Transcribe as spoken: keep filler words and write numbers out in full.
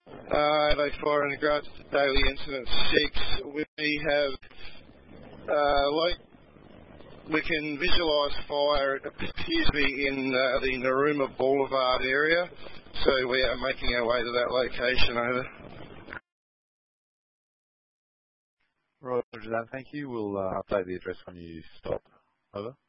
Uh, they fire in regards to daily incident six. We have, uh, like, we can visualise fire. It appears to be in uh, the Narooma Boulevard area, so we are making our way to that location. Over. Roger that. Thank you. We'll uh, update the address when you stop. Over.